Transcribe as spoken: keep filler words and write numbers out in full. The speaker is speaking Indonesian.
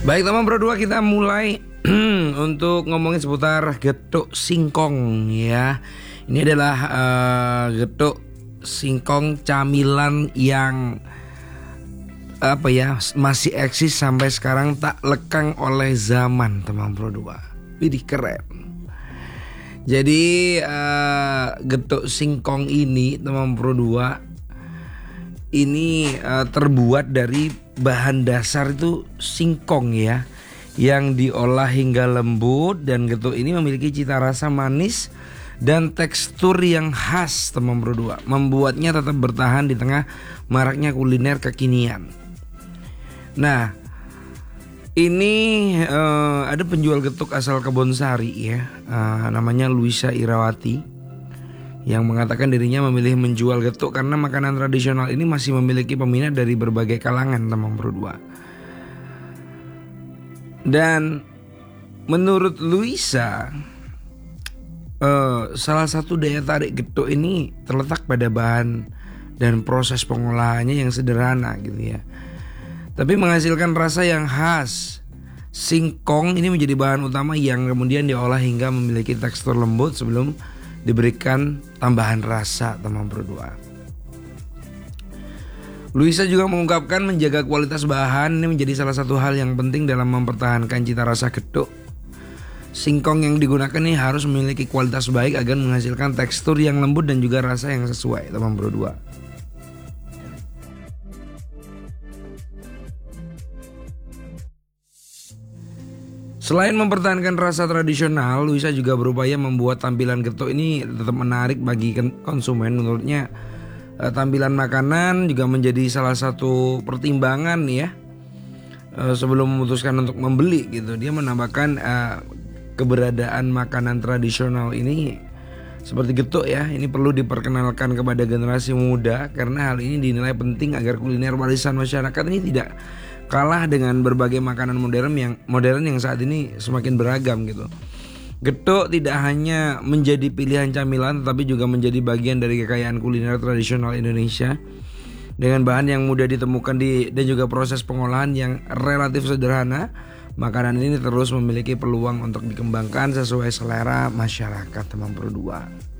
Baik teman berdua, kita mulai untuk ngomongin seputar getuk singkong ya. Ini adalah uh, getuk singkong camilan yang apa ya, masih eksis sampai sekarang, tak lekang oleh zaman teman berdua. Widih, keren. Jadi uh, getuk singkong ini teman berdua ini uh, terbuat dari bahan dasar itu singkong ya, yang diolah hingga lembut, dan getuk ini memiliki cita rasa manis dan tekstur yang khas teman berdua, membuatnya tetap bertahan di tengah maraknya kuliner kekinian. Nah, ini uh, ada penjual getuk asal Kebonsari ya, uh, namanya Luisa Irawati, yang mengatakan dirinya memilih menjual getuk karena makanan tradisional ini masih memiliki peminat dari berbagai kalangan teman berdua. Dan menurut Luisa, uh, salah satu daya tarik getuk ini terletak pada bahan dan proses pengolahannya yang sederhana gitu ya, tapi menghasilkan rasa yang khas. Singkong ini menjadi bahan utama yang kemudian diolah hingga memiliki tekstur lembut sebelum diberikan tambahan rasa teman berdua. Luisa juga mengungkapkan menjaga kualitas bahan ini menjadi salah satu hal yang penting dalam mempertahankan cita rasa getuk. Singkong yang digunakan ini harus memiliki kualitas baik agar menghasilkan tekstur yang lembut dan juga rasa yang sesuai teman berdua. Selain mempertahankan rasa tradisional, Luisa juga berupaya membuat tampilan getuk ini tetap menarik bagi konsumen. Menurutnya tampilan makanan juga menjadi salah satu pertimbangan ya, sebelum memutuskan untuk membeli gitu. Dia menambahkan uh, keberadaan makanan tradisional ini seperti getuk ya, ini perlu diperkenalkan kepada generasi muda karena hal ini dinilai penting agar kuliner warisan masyarakat ini tidak kalah dengan berbagai makanan modern yang modern yang saat ini semakin beragam gitu. Getuk tidak hanya menjadi pilihan camilan, tetapi juga menjadi bagian dari kekayaan kuliner tradisional Indonesia. Dengan bahan yang mudah ditemukan di dan juga proses pengolahan yang relatif sederhana, makanan ini terus memiliki peluang untuk dikembangkan sesuai selera masyarakat teman berdua.